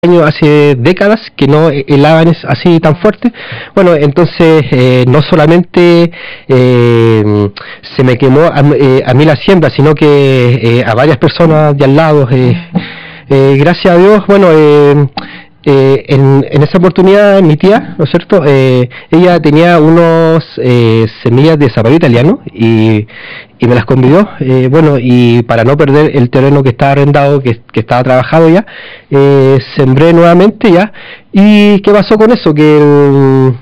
años, hace décadas que no helaban así tan fuerte. Bueno, entonces no solamente se me quemó a mí la siembra, sino que a varias personas de al lado. Gracias a Dios, bueno, en esa oportunidad mi tía, ¿no es cierto? Ella tenía unos semillas de zapallo italiano y me las convidó, bueno, y para no perder el terreno que estaba arrendado, que estaba trabajado ya, sembré nuevamente ya. ¿Y qué pasó con eso? Que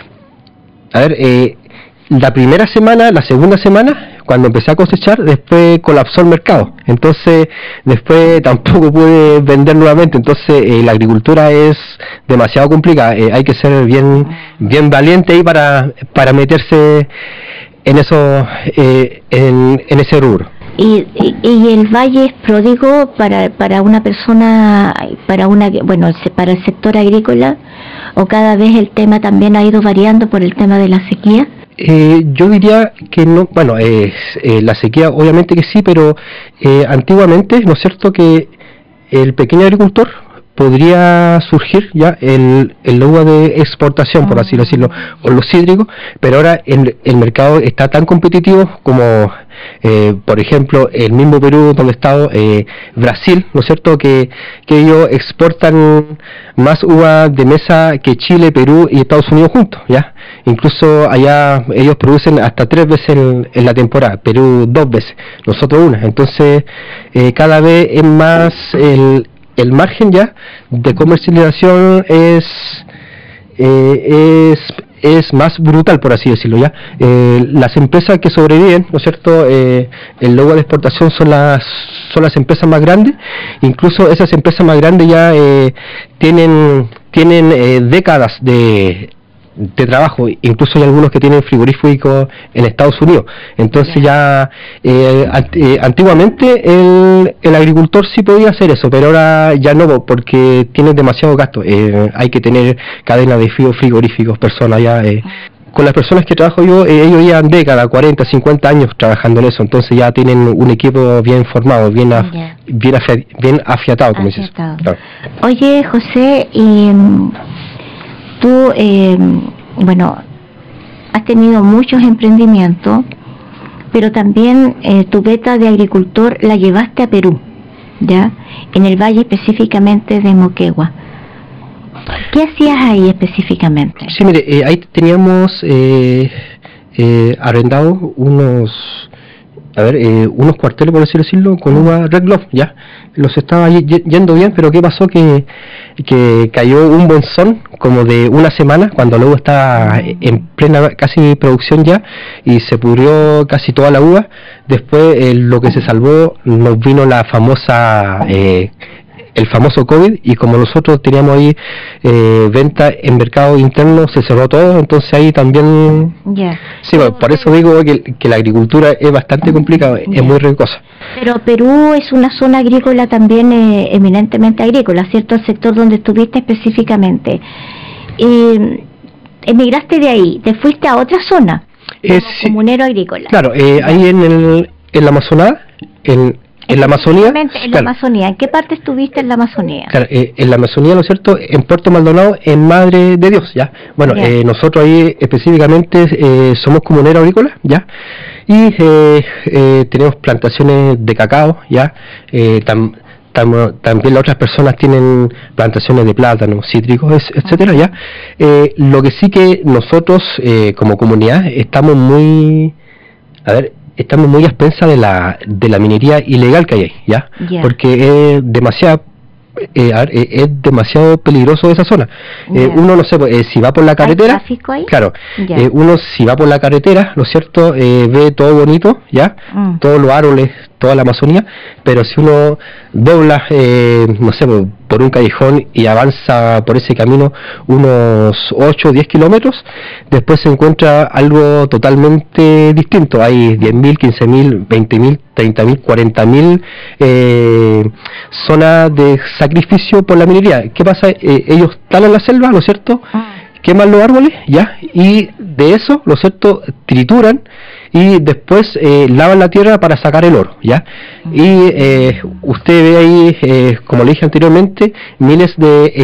la primera semana, la segunda semana, cuando empecé a cosechar, después colapsó el mercado, entonces después tampoco pude vender nuevamente. Entonces la agricultura es demasiado complicada, hay que ser bien valiente ahí para meterse en eso, en ese rubro. Y el valle es pródigo para una persona, para el sector agrícola, o cada vez el tema también ha ido variando por el tema de la sequía. Yo diría que no, bueno, la sequía obviamente que sí, pero antiguamente, ¿no es cierto?, que el pequeño agricultor podría surgir ya el uva de exportación, por así decirlo, o los cítricos, pero ahora el mercado está tan competitivo como, por ejemplo, el mismo Perú, donde está Brasil, ¿no es cierto?, que ellos exportan más uva de mesa que Chile, Perú y Estados Unidos juntos, ¿ya? Incluso allá ellos producen hasta 3 veces en la temporada, Perú 2 veces, nosotros una. Entonces cada vez es más el margen ya de comercialización es más brutal, por así decirlo, ya. Las empresas que sobreviven, ¿no es cierto?, el logo de exportación son las empresas más grandes. Incluso esas empresas más grandes ya tienen décadas de trabajo. Incluso hay algunos que tienen frigoríficos en Estados Unidos. Entonces ya antiguamente el agricultor sí podía hacer eso, pero ahora ya no, porque tiene demasiado gasto. Hay que tener cadena de frigoríficos, personas ya. Con las personas que trabajo yo, ellos llevan décadas, 40, 50 años trabajando en eso, entonces ya tienen un equipo bien formado, bien afiatado, como dices. Claro. Oye, José, tú, has tenido muchos emprendimientos, pero también tu beta de agricultor la llevaste a Perú, ¿ya? En el valle específicamente de Moquegua. ¿Qué hacías ahí específicamente? Sí, mire, ahí teníamos arrendados unos cuarteles, por así decirlo, con uva Red Glove, ya. Los estaba yendo bien, pero ¿qué pasó? Que cayó un monzón como de una semana, cuando la uva estaba en plena casi producción ya, y se pudrió casi toda la uva. Después lo que se salvó, nos vino la famosa el famoso COVID, y como nosotros teníamos ahí venta en mercado interno, se cerró todo. Entonces ahí también sí, bueno, por eso digo que la agricultura es bastante complicada, es muy riesgosa. Pero Perú es una zona agrícola también, eminentemente agrícola, ¿cierto? El sector donde estuviste específicamente. Emigraste de ahí, te fuiste a otra zona como comunero agrícola. Claro, ahí en la Amazonía, en la Amazonía. En la Amazonía. ¿En qué parte estuviste en la Amazonía? Claro, en la Amazonía, ¿no es cierto?, en Puerto Maldonado, en Madre de Dios, ¿ya? Bueno, nosotros ahí específicamente somos comuneros agrícolas, ¿ya? Y tenemos plantaciones de cacao, ¿ya? También las otras personas tienen plantaciones de plátanos, cítricos, etcétera, ¿ya? Lo que sí que nosotros como comunidad estamos muy a expensas de la minería ilegal que hay ahí, ¿ya? Porque es demasiado peligroso esa zona. Uno, no sé, si va por la carretera, claro, uno si va por la carretera, ¿no es cierto?, ve todo bonito, ¿ya? Todos los árboles, toda la Amazonía, pero si uno dobla, no sé, por un callejón y avanza por ese camino unos 8 o 10 kilómetros, después se encuentra algo totalmente distinto. Hay 10.000, 15.000, 20.000, 30.000, 40.000 zonas de sacrificio por la minería. ¿Qué pasa? Ellos talan la selva, ¿no es cierto?, queman los árboles, ya, y de eso, ¿no es cierto?, trituran y después lavan la tierra para sacar el oro, ya. Y usted ve ahí, como le dije anteriormente, miles de